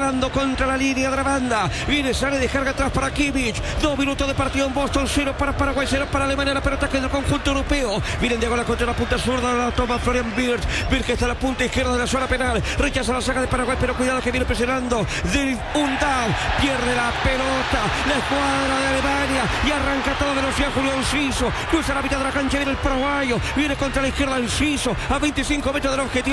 trabando contra la línea de la banda. Viene, sale, descarga atrás para Kimmich. 2 minutos de partido en Boston. 0 para Paraguay, 0 para Alemania. La pelota que del conjunto europeo. Vienen de gol contra la punta zurda. La toma Florian Wirtz. Wirtz que está a la punta izquierda de la zona penal. Rechaza la saga de Paraguay, pero cuidado que viene presionando. Del Undao. Pierde la pelota. La escuadra de Alemania. Y arranca toda velocidad Julio Enciso. Cruza la mitad de la cancha. Viene el paraguayo. Viene contra la izquierda Enciso. A 25 metros del objetivo.